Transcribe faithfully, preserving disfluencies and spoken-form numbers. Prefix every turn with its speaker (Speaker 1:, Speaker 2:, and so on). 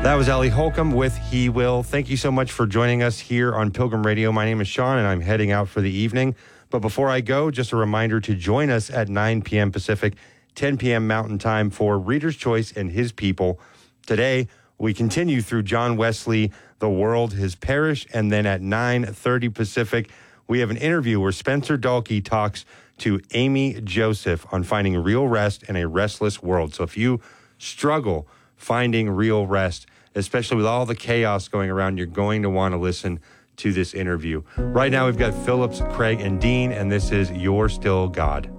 Speaker 1: That was Ellie Holcomb with He Will. Thank you so much for joining us here on Pilgrim Radio. My name is Sean, and I'm heading out for the evening. But before I go, just a reminder to join us at nine p.m. Pacific, ten p.m. Mountain Time for Reader's Choice and His People. Today, we continue through John Wesley, The World, His Parish, and then at nine thirty Pacific, we have an interview where Spencer Dalkey talks to Amy Joseph on finding real rest in a restless world. So if you struggle finding real rest, especially with all the chaos going around, you're going to want to listen to this interview. Right now, we've got Phillips, Craig, and Dean, and this is You're Still God.